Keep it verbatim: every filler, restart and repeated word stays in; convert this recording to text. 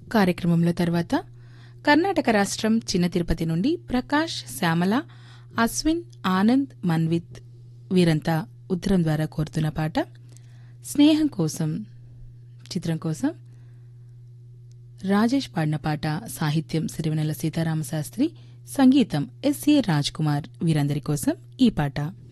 కార్యక్రమంలో తర్వాత కర్ణాటక రాష్ట్రం చిన్న తిరుపతి నుండి ప్రకాష్, శ్యామల, అశ్విన్, ఆనంద్, మన్విత్ వీరంతా ఉత్తరం ద్వారా కోరుతున్న పాట స్నేహం కోసం చిత్రం కోసం రాజేష్ పాడిన పాట. సాహిత్యం సిరివెన్నెల సీతారామశాస్త్రి, సంగీతం ఎస్ఏ రాజ్ కుమార్. వీరందరి కోసం ఈ పాట.